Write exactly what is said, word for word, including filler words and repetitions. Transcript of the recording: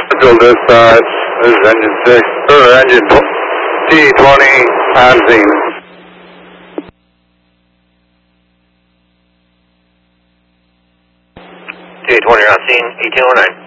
Central dispatch, this is engine six, or engine T twenty on scene. T twenty on scene, eighteen oh nine.